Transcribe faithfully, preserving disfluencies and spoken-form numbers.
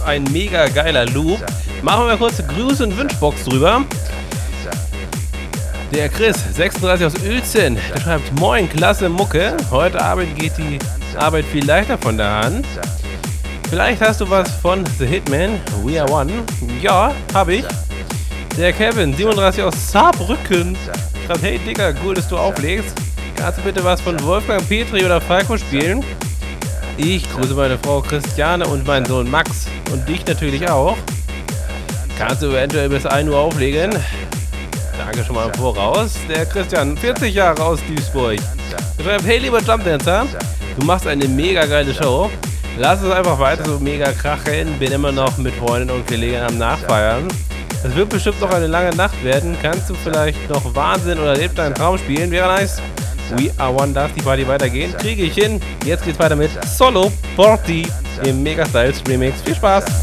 ein mega geiler Loop. Machen wir kurz Grüße und Wünschbox drüber. Der Chris, sechsunddreißig aus Uelzen, der schreibt: Moin, klasse Mucke. Heute Abend geht die Arbeit viel leichter von der Hand. Vielleicht hast du was von The Hitman, We Are One. Ja, hab ich. Der Kevin, siebenunddreißig aus Saarbrücken, schreibt: Hey Digga, cool, dass du auflegst. Kannst du bitte was von Wolfgang Petri oder Falco spielen? Ich grüße meine Frau Christiane und meinen Sohn Max. Und dich natürlich auch. Kannst du eventuell bis ein Uhr auflegen? Danke schon mal im Voraus. Der Christian, vierzig Jahre aus Duisburg, schreibt: Hey lieber Jumpdancer, du machst eine mega geile Show. Lass es einfach weiter so mega krachen. Bin immer noch mit Freunden und Kollegen am Nachfeiern. Es wird bestimmt noch eine lange Nacht werden. Kannst du vielleicht noch Wahnsinn oder Lebt deinen Traum spielen? Wäre nice. We Are One, darf die Party weitergehen? Kriege ich hin. Jetzt geht's weiter mit Solo Party im Mega Styles Remix. Viel Spaß!